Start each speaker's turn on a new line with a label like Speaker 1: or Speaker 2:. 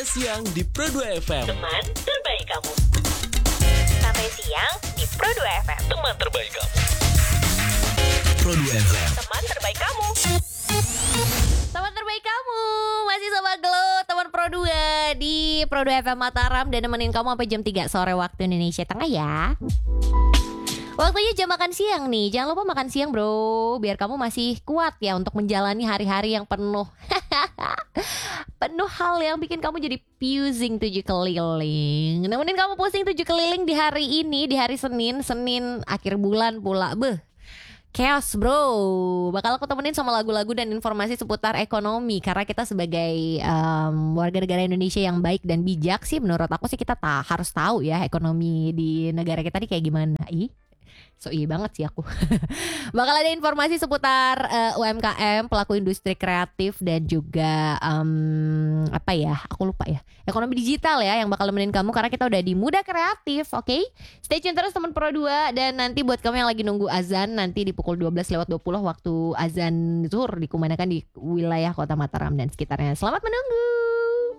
Speaker 1: siang di Pro 2 FM.
Speaker 2: Teman terbaik kamu. Sampai siang di Pro 2 FM.
Speaker 1: Teman terbaik kamu. Pro 2 FM.
Speaker 2: Teman terbaik kamu.
Speaker 3: Teman terbaik kamu masih sama Glow, teman Pro 2 di Pro 2 FM Mataram dan nemenin kamu sampai jam 3 sore waktu Indonesia Tengah ya. Waktunya jam makan siang nih. Jangan lupa makan siang bro, biar kamu masih kuat ya untuk menjalani hari-hari yang penuh penuh hal yang bikin kamu jadi pusing 7 keliling. Nemenin kamu pusing 7 keliling di hari ini, di hari Senin akhir bulan pula. Chaos bro. Bakal aku temenin sama lagu-lagu dan informasi seputar ekonomi. Karena kita sebagai warga negara Indonesia yang baik dan bijak sih, menurut aku sih kita harus tahu ya ekonomi di negara kita nih kayak gimana. So iya banget sih aku. Bakal ada informasi seputar UMKM, pelaku industri kreatif dan juga apa ya, aku lupa ya, ekonomi digital ya, yang bakal nemenin kamu karena kita udah di Muda Kreatif. Oke? Stay tune terus teman Pro 2. Dan nanti buat kamu yang lagi nunggu azan, nanti di pukul 12:20 waktu azan zuhur dikumandangkan di wilayah Kota Mataram dan sekitarnya. Selamat menunggu.